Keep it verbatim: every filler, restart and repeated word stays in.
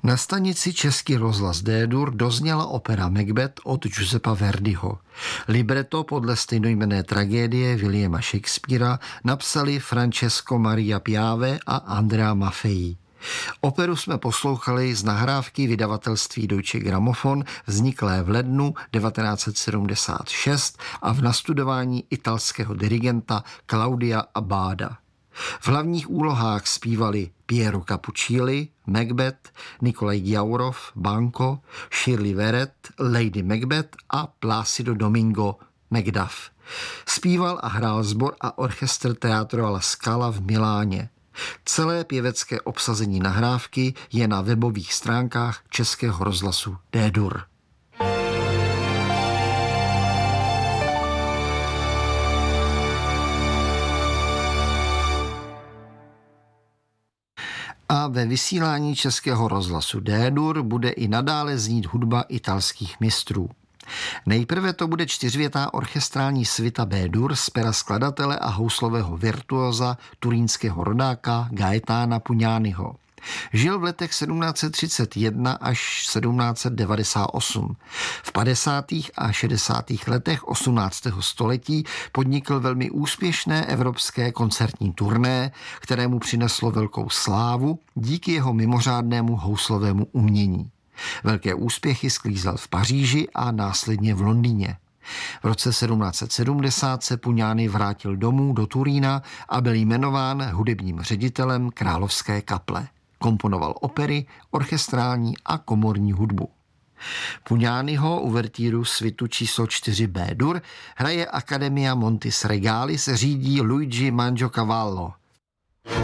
Na stanici Český rozhlas D-dur dozněla opera Macbeth od Giuseppa Verdiho. Libreto podle stejnojmenné tragédie Williama Shakespearea napsali Francesco Maria Piave a Andrea Maffei. Operu jsme poslouchali z nahrávky vydavatelství Deutsche Grammophon vzniklé v lednu devatenáct set sedmdesát šest a v nastudování italského dirigenta Claudia Abbada. V hlavních úlohách zpívali Piero Capuccilli, Macbeth, Nikolaj Gyaurov, Banco, Shirley Verrett, Lady Macbeth a Plácido Domingo, Macduff. Zpíval a hrál sbor a orchestr Teatro alla Scala v Miláně. Celé pěvecké obsazení nahrávky je na webových stránkách Českého rozhlasu D-dur. A ve vysílání Českého rozhlasu D-dur bude i nadále znít hudba italských mistrů. Nejprve to bude čtyřvětá orchestrální svita B-dur z pera skladatele a houslového virtuóza turínského rodáka Gaetana Pugnaniho. Žil v letech sedmnáct set třicet jedna až sedmnáct set devadesát osm. V padesátých a šedesátých letech osmnáctého století podnikl velmi úspěšné evropské koncertní turné, kterému přineslo velkou slávu díky jeho mimořádnému houslovému umění. Velké úspěchy sklízel v Paříži a následně v Londýně. V roce sedmnáct set sedmdesát se Pugnani vrátil domů do Turína a byl jmenován hudebním ředitelem Královské kaple. Komponoval opery, orchestrální a komorní hudbu. Pugnaniho uvertíru svitu číslo čtyři B-dur hraje Accademia Montis Regalis, řídí Luigi Mangiacavallo.